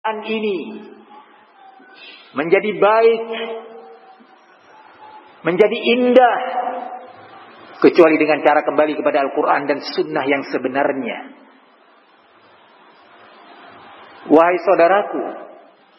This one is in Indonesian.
ini menjadi baik, menjadi indah, kecuali dengan cara kembali kepada Al-Quran dan Sunnah yang sebenarnya. Wahai saudaraku,